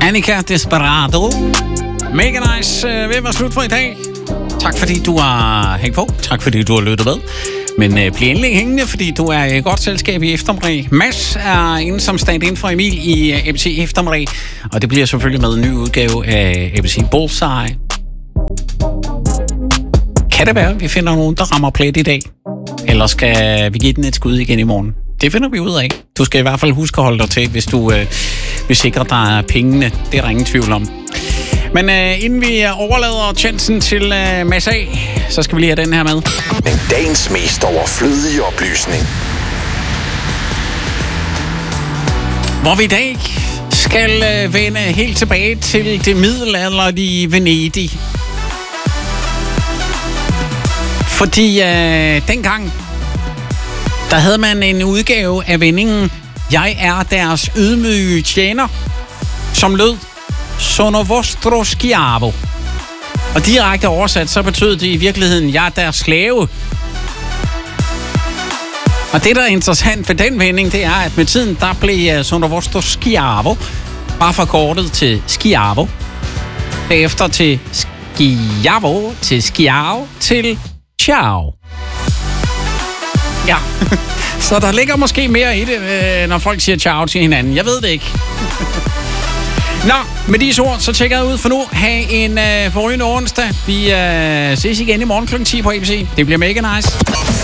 Danica Desperado. Mega nice ved at være slut for i dag. Tak fordi du har hængt på. Tak fordi du har lyttet med. Men bliv endelig hængende, fordi du er i godt selskab i eftermiddag. Mads er inde som stand-in for Emil i ABC eftermiddag. Og det bliver selvfølgelig med en ny udgave af ABC Bullseye. Kan det være, vi finder nogen, der rammer plet i dag? Eller skal vi give den et skud igen i morgen? Det finder vi ud af. Du skal i hvert fald huske at holde dig til, hvis du vil sikre dig pengene. Det er der ingen tvivl om. Men inden vi overlader chancen til Mads A, så skal vi lige have den her med. Men dagens mest overflødige oplysning. Hvor vi i dag skal vende helt tilbage til det middelalderlige Venedig. Fordi dengang, der havde man en udgave af vendingen "Jeg er deres ydmyge tjener", som lød "Sono vostro schiavo". Og direkte oversat, så betød det i virkeligheden "Jeg er deres slave". Og det, der er interessant ved den vending, det er, at med tiden, der blev "Sono vostro schiavo" bare forkortet til "Schiavo". Derefter til "Schiavo", til "Schiavo", til "Ciao". Ja, så der ligger måske mere i det, når folk siger ciao til hinanden. Jeg ved det ikke. Nå, med disse ord, så tjekker jeg ud for nu. Ha' en forrygende onsdag. Vi ses igen i morgen kl. 10 på ABC. Det bliver mega nice.